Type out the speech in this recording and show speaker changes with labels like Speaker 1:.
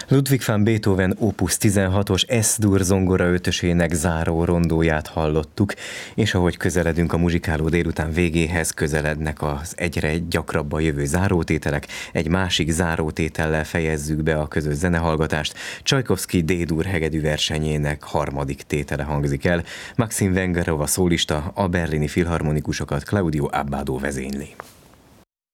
Speaker 1: Ludwig van Beethoven Opus 16-os S-dur zongora ötösének záró rondóját hallottuk, és ahogy közeledünk a muzsikáló délután végéhez, közelednek az egyre gyakrabban jövő zárótételek, egy másik zárótétellel fejezzük be a közös zenehallgatást. Csajkovszky D-dur hegedű versenyének harmadik tétele hangzik el. Maxim Vengerov a szólista, a berlini filharmonikusokat Claudio Abbado vezényli.